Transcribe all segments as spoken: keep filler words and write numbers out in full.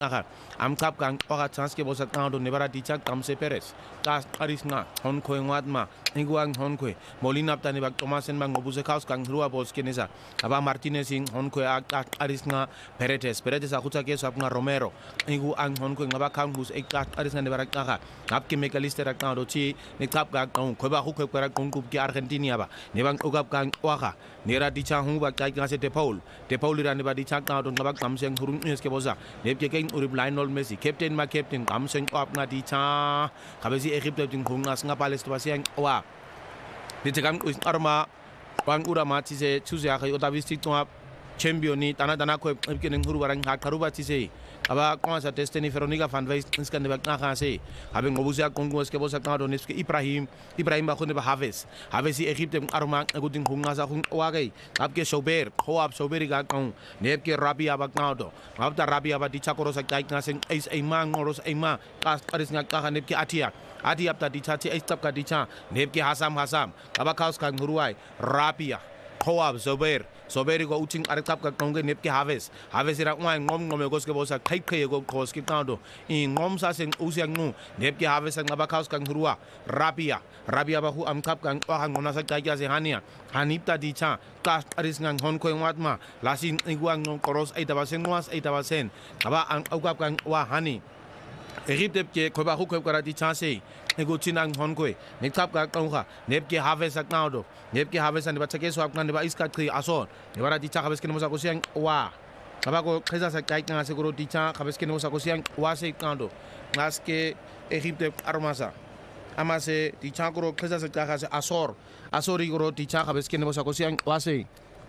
aha am kap gang ora chance ke bosa kando nebara dichak kamse peres kas karisna hon ko ngwadma iguang hon ko molina tani bak tomasen bang obuse kaus kang rua bos kenesa aba martinez sing hon ko karisna peretes peretes akhuta ke sap nga romero igu ang hon ko ngaba kang bus ek karisna nebara kaha kap ke mekalister kando chi ne kap ga kang ko ba hu ko para kong kup ki argentina ba ne bang ogap kang waha nera dichang hu ba kai ngase de paul de paul ira ne ba dichak kando ngaba kamsen hurung nes ke bosa ne ke keng urib Lionel Messi captain ma captain kamsen op nga dicha kabesi Egypte ting hungas nga pales to basiang wa ditekam us arma bang ura ma ti se chuse ya khay otavis ti to champion ni tana tana ko ke neng huru barang ha karuba ti se aba commence tester ni Veronica van Wijs inskan de bak na khase habe ngobusia kongos ke bosa ka donis ke Ibrahim Ibrahim ba khone ba Haves Haves si Egypte arma guting hunga sa hung wa gai ab ke Sober khoab Soberi ga kong neb ke Rabia ba ka do ab ta Rabia ba dicha ko rosa kai na sing ais ai mang ngoros ai ma kas aris nga ka neb ke Atia Adi ab ta dicha ti ais tap ka dicha neb ke Hasam Hasam aba kaus ka nguruai Rabia khoab Sober Soberi go uting arekap ka kongge nep ke Haves Haves ira ngwa ngom ngom gos ke bosa khai khai go kos ke kando i ngom sa seng usiang nu nep ke Haves ang abakaus kang hurua Rabia Rabia ba hu am kap kang wa ngona sa kai ya se hania hanipta dicha kas aris ngang hon ko ngwatma lasin iguang ngom koros ai tabasen ngwas ai tabasen aba ang ukap kang wa hani Egypte ke ko ba hu ko karati chance ego chinang hon ko ne kap ka kong kha nep ke Haves ak naudo nep ke Haves an ba chake so ap kan ba iska tri ason ne bara dicha Haves ke mo sa ko siang wa aba ko kheza sa kai kan se ko dicha Haves ke mo sa ko siang wa se kando ngas ke Egypte armasa amase dicha ko kheza sa ka se asor asori ko dicha Haves ke mo sa ko siang wa se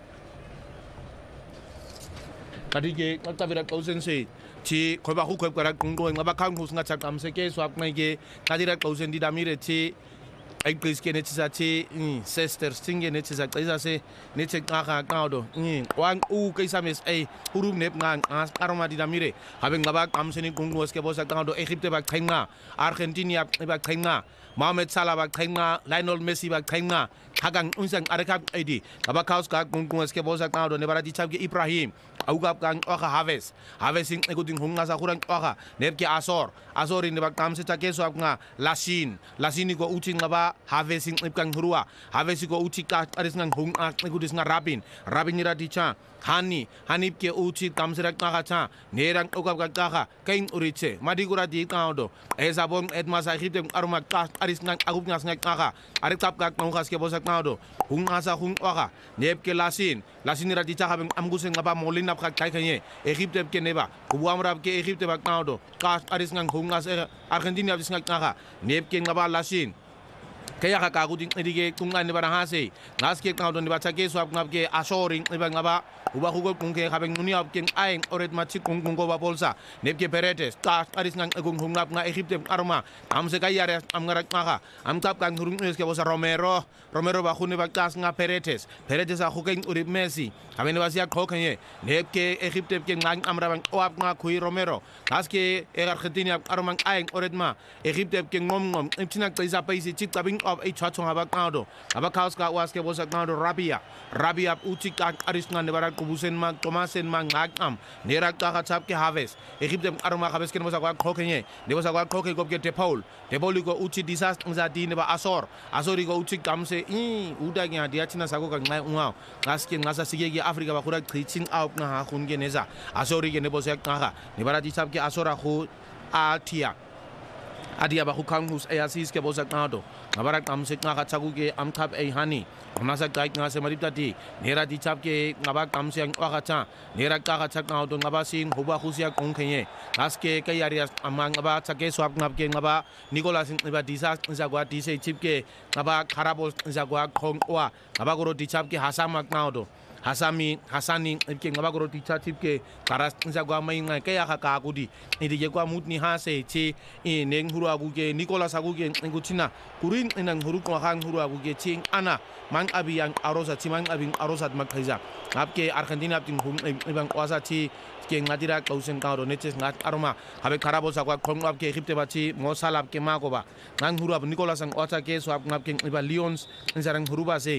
kadi ke kata virat kausen se chi ko ba hu ko kara kung do ngaba kang hus nga chak am se ke swap ngai ke kadira kausen di damire chi ai please ke ne chi sa chi sister singe ne chi sa kaisa se ne che ka ka ka do wang u kaisa mes ai hurum nep ngang as aroma di damire habe ngaba kam se ni kung do ke bosa ka do Egypte ba khainga Argentina ba khainga Mohamed Salah ba khainga Lionel Messi ba khainga hagang unsang arekap id aba kaus ka kung kung ke bosa ka do ne bara di chap ke Ibrahim augap kang oka Haves Haves sing ekuting hunga sa kurang oka nep ke Asor Asor ni ba kam se ta ke so nga Lasin Lasin ko uting ngaba Haves sing kang hurua Haves ko uchi ka aris ngang hung ekudis nga Rabin Rabin ni radicha Hani Hanip ke uchi kam se rak ka cha nerang ogap ka ka kain uriche madi gura di ka do ezabon etma sa Egypte arma ka aris ngang agup ngas ngang ka arek tap ka ngas ke bosa ka do hung asa hung oka nep ke Lasin Lasin ni radicha habeng amgusen ngaba molina ka kai kanye Egypte ke neba kubuam rab ke Egypte ba ka do ka aris ngang hung ngas Argentina bis ngang ka nep ke ngaba Lasin kaya ka kaguting idige kungan ni barang hase ngas ke ka do ni bacha ke swap ngab ke asoring iba ngaba uba hugo kung ke habeng nuni ab king aing oret machi kung kung ko ba bolsa nep ke Peretes ta aris ngang kung hungap nga Egypte arma am se kaya re am ngarak maka am tap kang hurung es ke bosa Romero Romero ba khune ba kas nga Peretes Peretes a khukeng urip Messi haben was ya khokanye nep ke Egypte ke ngang amra bang oap nga kui Romero kas ke Argentina armang aing oret ma Egypte ke ngom ngom imtinak paisa paisi chik tabing of a chachong haba kado aba kaus ka was ke bosa kado Rabia Rabia uchi ka aris nga ne barak kubusen mang Tomasen mang ngam nerak ka chap ke Haves Egypte arma Haves ke bosa ka khokenye ne bosa ka khoke ko ke De Paul De Paul ko uchi disas ngza di ne ba Asor Asori ko uchi kamse i uda nya dia china sago ka ngai unga ngaske ngasa sigege Afrika ba khura khichin out na ha khun ge neza Asori ke ne bosa ka ne bara di chap ke Asora khu Atia Adia ba khukang hus ayasis ke bosa kado ngabarak am sek nga chagu ke am khap ai hani onasa kai nga se marita ti nera di chap ke ngabak am se ang wakacha nera ka ka chak nga do ngabasin huba khusia kong khenye aske kai area amang ngaba chake swap ngab ke ngaba Nicolas ngaba disa ngwa di se chip ke ngaba kharabol ngwa khong wa ngaba goro di chap ke hasamak nga do Hasami Hasani ke ngaba goro ticha tip ke karas nza gwa mai ngai ke ya ka ka gudi idi ke kwa mutni ha se chi i neng huru agu ke Nicolas agu ke ngutina kurin nang huru ko hang huru agu ke ching ana mang abi yang arosa chi mang abi arosat mak khaiza ngap ke Argentina tin hum ibang kwasa chi ke ngadira kausen ka ro neches ngat aroma habe kharabo sa kwa khong ap ke Egypte ba chi mo salap ke ma ko ba ngang huru ab Nicolas ang ocha ke so ap ngap ke iba Lions nzarang huru ba se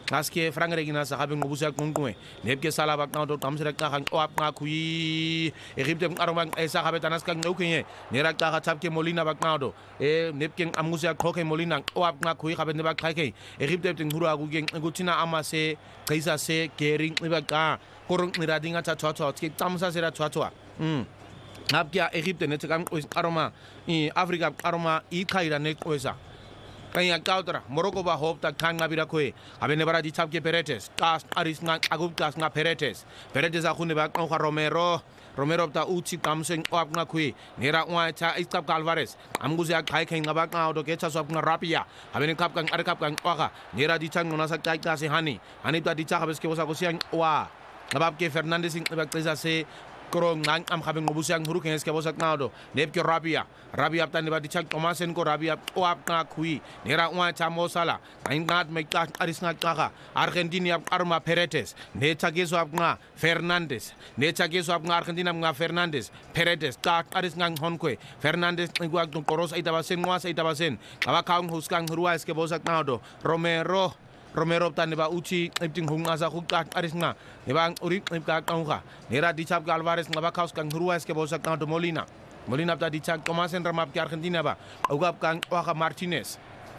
ngaske Frank Regina sa habeng ngobusa kungkwe nepke sala bak na do tamsira ka kan oap nga kui Egypte aromang esa habe tanas kan ngokenye nera ka tapke Molina bak na do e nepke amusa khoke Molina oap nga kui habe ne bak khake Egypte ting huru agu gen ngutina amase kaisa se kering ne ka korong niradinga cha chwa chwa ki tamsa sera chwa chwa mm napkia Egypte ne tekam aroma i Afrika aroma i khaira ne koisa kaya kautra Morocco ba hop ta kan ngabira koe abene bara di chapke Peretes kas aris nga agub kas nga Peretes Peretes a khune ba kan Romero Romero ta uchi kamseng op nga koe nera wa cha istap Alvarez amguze ak khai khen ngaba ka do ke cha sop nga Rapia abene kap kan ar kap kan oka nera di chang ngona sa kai ka se hani ani ta di cha habes ke bosa ko siang wa ngabab ke Fernandez ing ba tesa se korong nang am khabeng ngobusiang huru keng eske bosak naudo nepke Rabia Rabia tan ba dichak Tomasen ko Rabia oap na kui nera wa chamo sala ain ngat mekta aris ngat kaka Argentina arma Peretes ne chageso ap nga Fernandez ne chageso ap nga Argentina nga Fernandez Peretes ta aris ngang honkwe Fernandez ngwa tung koros ita basen ngwa ita basen kawa kaung huskang hurua eske bosak naudo Romero Romero tan ba uchi ipting hunga sa khukta aris nga nebang uri ipka kaunga nera dichap Alvarez ngaba kaus kang hurua eske bosak naudo Molina Molina ta dichak Tomasen ramap ke Argentina ba ugap kang Waka Martinez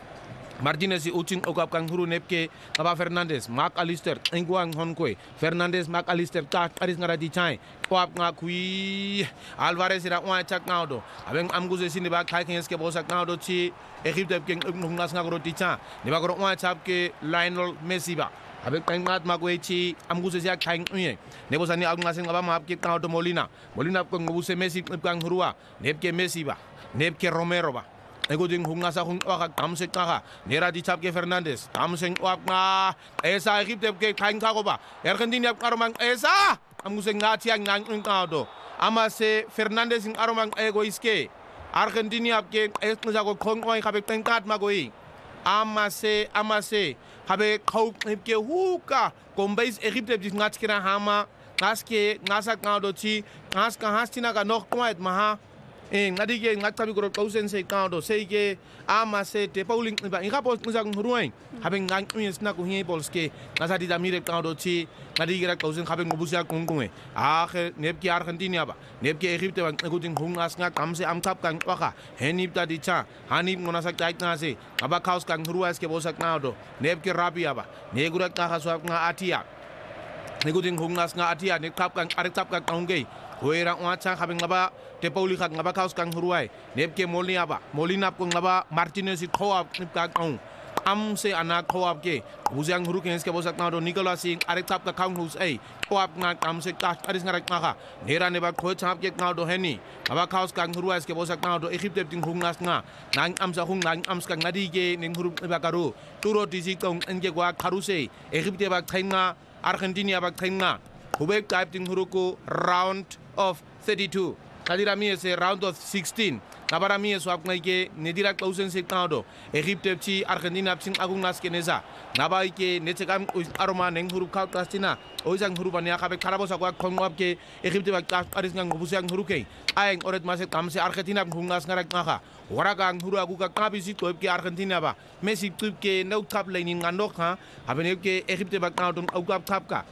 Martinez si ucing ugap kang huru nepke ngaba Fernandez Mark Alister engwang honkwe Fernandez Mark Alister ta aris ngara dichai oap nga kui Alvarez ira wa chak naudo abeng amguze sini ba khai keng eske bosak naudo chi Egypte keng ngungas nga gro dicha ne ba gro wa chap ke Lionel Messi ba abeng tang mat magwe chi amguze sia khai uye ne bosani agungasen ngaba map ke naudo Molina Molina ko ngubuse Messi kang hurua nepke Messi ba nepke Romero ba ego ding hunga sa hung waka kamse kaka nera di chap ke Fernandez kamseng wak nga esa Egypte ke kain kako ba Argentina aromang esa amuse ngati ang ngang ngado ama se Fernandez ing aromang ego iske Argentina ke esnza ko khong oi khabe tengkat magoi ama se ama se habe khau ke huka kombais Egypte dis ngat kira hama ngaske ngasak ngado chi ngas ka hastina ka nok kwait maha eh ngadi ke ngatabi ko kausen se kaudo se ke ama se te pauling ba inga pos ngak huruai haben ngang unyes na ko hi polske ngasa di damire kaudo chi ngadi ke kausen haben ngobusia kungkunge a khe nepki Argentina ba nepki Egypte ba ngutin hungas nga kamse am kap kang waka henip ta di cha hanip ngona sak tait na se aba kaus kang huruas ke bosak kaudo nepki Rabia ba negura ka haswa nga atia negutin hungas nga atia ne kap kang arek kap kang kaungge Huera wacha habeng ngaba te pauli khak ngaba kaus kang huruai nepke Molina ba Molina ko ngaba Martinez khoa ka kang am se ana khoa ke buziang huru keng eske bosak na do Nicolas sing arek tap ka kang hus ei khoap nga am se ka aris ngarak nga nera ne ba kho chap ke na do heni ngaba kaus kang huruai eske bosak na do Egypte ting hungas nga nang am sa hung nang am ska ngadi ke ning huru ba karu turo disi kong enge kwa karuse Egypte ba thainga Argentina ba thainga hubek type ting huru ko round of thirty-two kalira mi ese round of sixteen nabara mi eso ap ke nedira klausen se kado Egypte chi Argentina psing agung nas kenesa nabai ke netsekam aroma neng huru ka kastina oisang huru bania kabe karabosa kwa khongwap ke Egypte ba aris ngang busang huru ke aeng oret mase kamse Argentina hungas ngarak ngaka waragang huru agu ka kabisi ko ke Argentina ba Messi tup ke no tap lenin ngandok ha habene ke Egypte ba kado au kap tap ka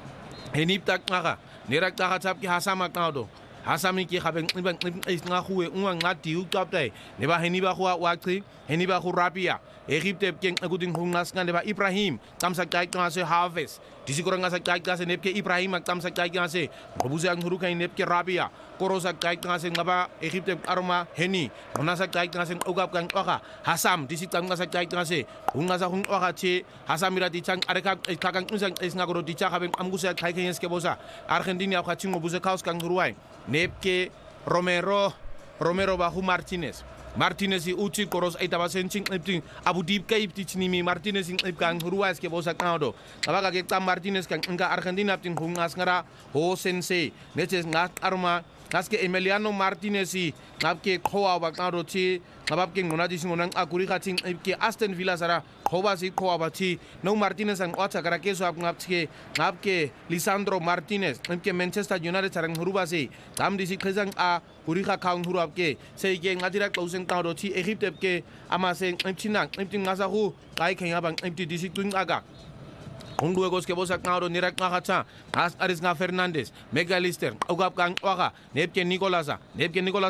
henip tak ngaka nerak ta chap ki hasama kaudo hasami ki khabeng ibang is nga huwe unga nga tiu tap dai neba heniba huwa wakti heniba hu Rabia Egypte keng aguding hungas nga neba Ibrahim tam sak kai ka se harvest disi korang sak kai ka se nepke Ibrahim tam sak kai ka se bobuze ang huru kai nepke Rabia korosa kai ka se ngaba Egypte aroma heni ona sak kai ka se ugap kang oka hasam disi tam sak kai ka se hunga sa hung oka che hasamira di chang areka kakang usang is nga goro di cha khabeng amgusa kai kai eske bosa Argentina ka chingo buze kaus kang huruai nepke Romero Romero bahu Martinez Martinez i uchi koros ay tabasen ching ipting Abu Dib kay iptichnimi Martinez ing ipkang huruas ke bosak naudo kabaga ke tam Martinez kang nga Argentina ting hungas ngara ho sense neches ngat arma naske Emiliano Martinez i ngapke khoa ba naudo chi ngabap ke ngonadi singonang akuri khating ke Aston Villa sara khoba si khoa ba chi no Martinez ang ocha kara ke so ap ngapke ngapke Lisandro Martinez ke Manchester United sarang huruba si tam disi khazang a kurikha kaung hurap ke sei ke ngadira klausen tawdo chi Egypte ke ama se imchinang imting ngasa hu kai khenya bang imti disi tuing aga Qunduwe koske bosa qaro nirak ngakhatha as aris nga Fernandes McAllister okap kang waka nepke Nicolasa nepke Nicolas